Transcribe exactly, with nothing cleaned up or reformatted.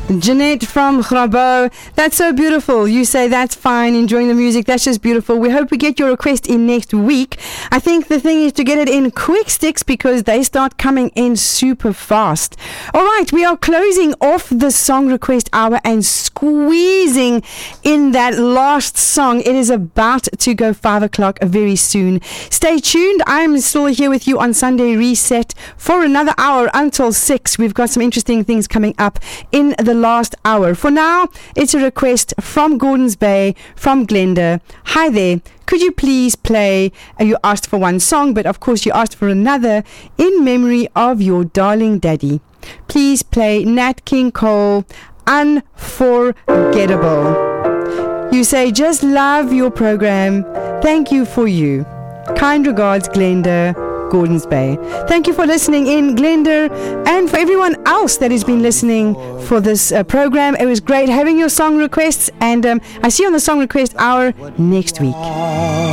Jeanette from Grabo. That's so beautiful. You say that's fine, enjoying the music. That's just beautiful. We hope we get your request in next week. I think the thing is to get it in quick sticks because they start coming in super fast. All right, we are closing off the song request hour and squeezing in that last song. It is about to go five o'clock very soon. Stay tuned. I'm still here with you on Sunday Reset for another hour until six. We've got some interesting things coming up in the last hour. For now, it's a request from Gordons Bay, from Glenda. Hi there. Could you please play, uh, you asked for one song, but of course you asked for another, in memory of your darling daddy. Please play Nat King Cole, Unforgettable. You say, just love your program. Thank you for you. Kind regards, Glenda, Gordons Bay. Thank you for listening in, Glenda, and for everyone else that has been listening for this uh, program. It was great having your song requests, and um, I see you on the song request hour next week.